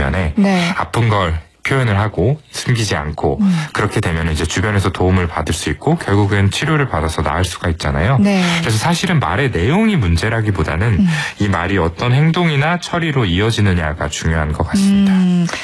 반면에 네. 아픈 걸 표현을 하고 숨기지 않고 그렇게 되면 이제 주변에서 도움을 받을 수 있고 결국엔 치료를 받아서 나을 수가 있잖아요. 네. 그래서 사실은 말의 내용이 문제라기보다는 이 말이 어떤 행동이나 처리로 이어지느냐가 중요한 것 같습니다.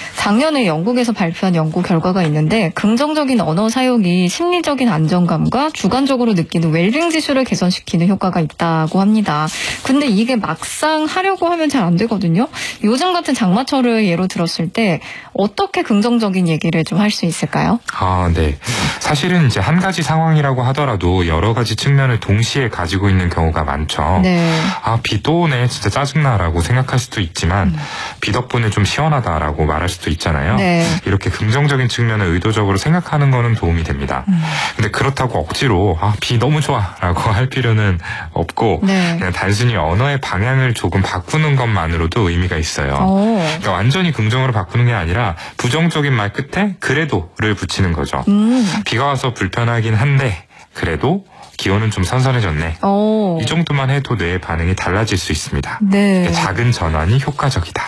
작년에 영국에서 발표한 연구 결과가 있는데 긍정적인 언어 사용이 심리적인 안정감과 주관적으로 느끼는 웰빙 지수를 개선시키는 효과가 있다고 합니다. 근데 이게 막상 하려고 하면 잘 안 되거든요. 요즘 같은 장마철을 예로 들었을 때 어떻게 긍정적인 얘기를 좀 할 수 있을까요? 네. 사실은 이제 한 가지 상황이라고 하더라도 여러 가지 측면을 동시에 가지고 있는 경우가 많죠. 네. 비 또 오네. 진짜 짜증나라고 생각할 수도 있지만 비 덕분에 좀 시원하다라고 말할 수도 있잖아요. 네. 이렇게 긍정적인 측면을 의도적으로 생각하는 거는 도움이 됩니다. 근데 그렇다고 억지로 비 너무 좋아라고 할 필요는 없고 네. 그냥 단순히 언어의 방향을 조금 바꾸는 것만으로도 의미가 있어요. 그러니까 완전히 긍정으로 바꾸는 게 아니라 부정적인 말 끝에 그래도를 붙이는 거죠. 비가 와서 불편하긴 한데 그래도 기온은 좀 선선해졌네. 이 정도만 해도 뇌의 반응이 달라질 수 있습니다. 네. 작은 전환이 효과적이다.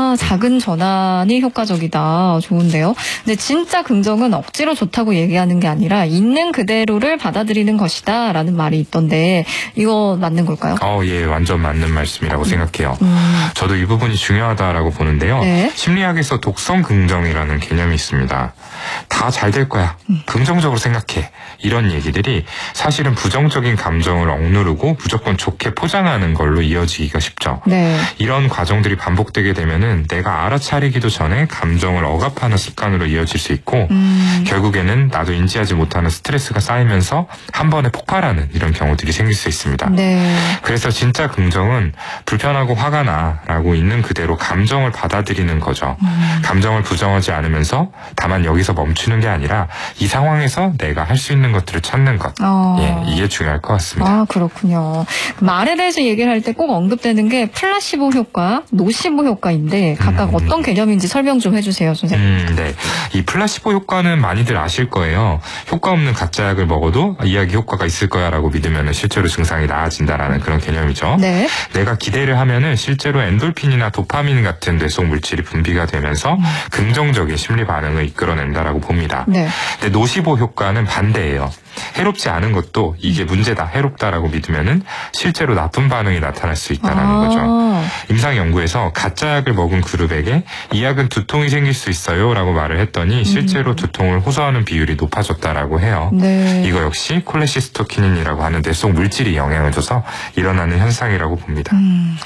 작은 전환이 효과적이다. 좋은데요. 근데 진짜 긍정은 억지로 좋다고 얘기하는 게 아니라 있는 그대로를 받아들이는 것이다 라는 말이 있던데 이거 맞는 걸까요? 예, 완전 맞는 말씀이라고 생각해요. 저도 이 부분이 중요하다라고 보는데요. 네. 심리학에서 독성 긍정이라는 개념이 있습니다. 다 잘 될 거야. 긍정적으로 생각해. 이런 얘기들이 사실은 부정적인 감정을 억누르고 무조건 좋게 포장하는 걸로 이어지기가 쉽죠. 네. 이런 과정들이 반복되게 되면은 내가 알아차리기도 전에 감정을 억압하는 습관으로 이어질 수 있고 결국에는 나도 인지하지 못하는 스트레스가 쌓이면서 한 번에 폭발하는 이런 경우들이 생길 수 있습니다. 네. 그래서 진짜 긍정은 불편하고 화가 나라고 있는 그대로 감정을 받아들이는 거죠. 감정을 부정하지 않으면서 다만 여기서 멈추는 게 아니라 이 상황에서 내가 할 수 있는 것들을 찾는 것. 이게 중요할 것 같습니다. 그렇군요. 말에 대해서 얘기를 할 때 꼭 언급되는 게 플라시보 효과, 노시보 효과인데 각각 어떤 개념인지 설명 좀 해주세요, 선생님. 네. 이 플라시보 효과는 많이들 아실 거예요. 효과 없는 가짜 약을 먹어도 이야기 효과가 있을 거야라고 믿으면 실제로 증상이 나아진다라는 그런 개념이죠. 네. 내가 기대를 하면은 실제로 엔돌핀이나 도파민 같은 뇌속 물질이 분비가 되면서 긍정적인 심리 반응을 이끌어낸다라고 봅니다. 네. 근데 노시보 효과는 반대예요. 해롭지 않은 것도 이게 문제다, 해롭다라고 믿으면은 실제로 나쁜 반응이 나타날 수 있다는 거죠. 임상 연구에서 가짜 약을 먹은 그룹에게 이 약은 두통이 생길 수 있어요라고 말을 했더니 실제로 두통을 호소하는 비율이 높아졌다라고 해요. 네. 이거 역시 콜레시스토키닌이라고 하는 뇌속 물질이 영향을 줘서 일어나는 현상이라고 봅니다.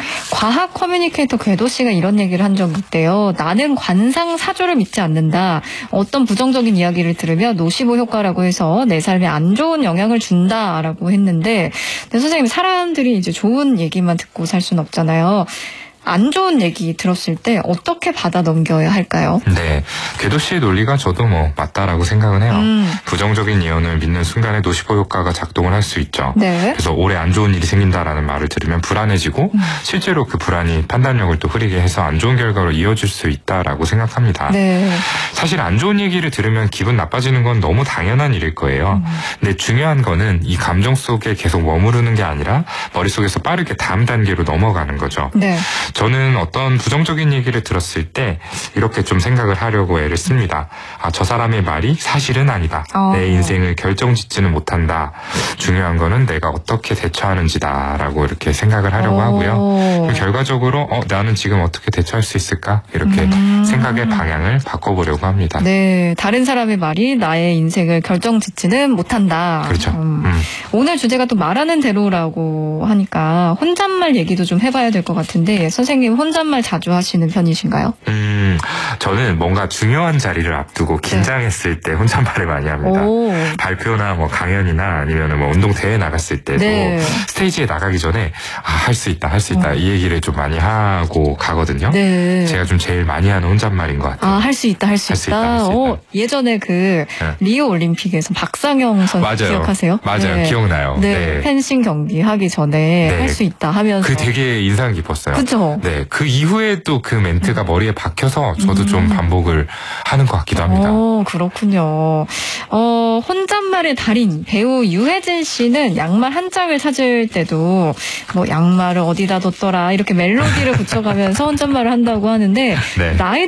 과학 커뮤니케이터 궤도 씨가 이런 얘기를 한 적이 있대요. 나는 관상사조를 믿지 않는다. 어떤 부정적인 이야기를 들으며 노시보 효과라고 해서 내 삶에 안 좋은 영향을 준다라고 했는데, 근데 선생님 사람들이 이제 좋은 얘기만 듣고 살 수는 없잖아요. 안 좋은 얘기 들었을 때 어떻게 받아 넘겨야 할까요? 네. 궤도 씨의 논리가 저도 맞다라고 생각은 해요. 부정적인 예언을 믿는 순간에 노시보 효과가 작동을 할 수 있죠. 네. 그래서 올해 안 좋은 일이 생긴다라는 말을 들으면 불안해지고 실제로 그 불안이 판단력을 또 흐리게 해서 안 좋은 결과로 이어질 수 있다라고 생각합니다. 네. 사실 안 좋은 얘기를 들으면 기분 나빠지는 건 너무 당연한 일일 거예요. 근데 중요한 거는 이 감정 속에 계속 머무르는 게 아니라 머릿속에서 빠르게 다음 단계로 넘어가는 거죠. 네. 저는 어떤 부정적인 얘기를 들었을 때 이렇게 좀 생각을 하려고 애를 씁니다. 저 사람의 말이 사실은 아니다. 내 인생을 결정짓지는 못한다. 중요한 거는 내가 어떻게 대처하는지다라고 이렇게 생각을 하려고 하고요. 결과적으로 나는 지금 어떻게 대처할 수 있을까? 이렇게 생각의 방향을 바꿔보려고 합니다. 네, 다른 사람의 말이 나의 인생을 결정짓지는 못한다. 그렇죠. 오늘 주제가 또 말하는 대로라고 하니까 혼잣말 얘기도 좀 해봐야 될 것 같은데 선생님 혼잣말 자주 하시는 편이신가요? 저는 뭔가 중요한 자리를 앞두고 긴장했을 때 혼잣말을 많이 합니다. 발표나 강연이나 아니면 운동 대회 나갔을 때도 스테이지에 나가기 전에 할 수 있다, 할 수 있다 이 얘기를 좀 많이 하고 가거든요. 네. 제가 좀 제일 많이 하는 혼잣말인 것 같아요. 할 수 있다, 할 수 있다. 예전에 리오 올림픽에서 박상영 선수 기억하세요? 맞아요. 네. 기억나요. 네. 펜싱 경기 하기 전에 할 수 있다 하면서. 그 되게 인상 깊었어요. 그죠? 네. 그 이후에 또 그 멘트가 머리에 박혀서 저도 좀 반복을 하는 것 같기도 합니다. 그렇군요. 혼잣말의 달인 배우 유해진 씨는 양말 한 짝을 찾을 때도 양말을 어디다 뒀더라 이렇게 멜로디를 붙여가면서 혼잣말을 한다고 하는데 나이